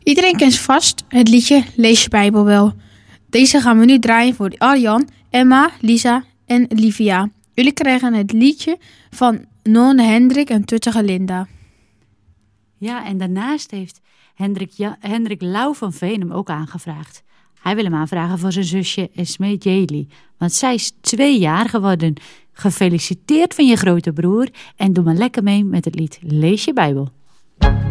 Iedereen kent vast het liedje Lees je Bijbel wel. Deze gaan we nu draaien voor Arjan, Emma, Lisa en Livia. Jullie krijgen het liedje van Nonne Hendrik en Tuttige Linda. Ja, en daarnaast heeft Hendrik Lau van Veen hem ook aangevraagd. Hij wil hem aanvragen voor zijn zusje Esme Jeli, want zij is 2 jaar geworden. Gefeliciteerd van je grote broer en doe maar lekker mee met het lied Lees je Bijbel.